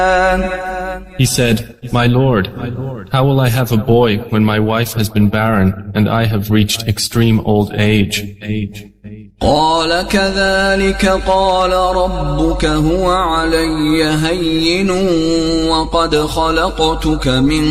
He said, "My Lord, how will I have a boy when my wife has been barren and I have reached extreme old age?" قال كذلك قال ربك هو علي هين وقد خلقتك من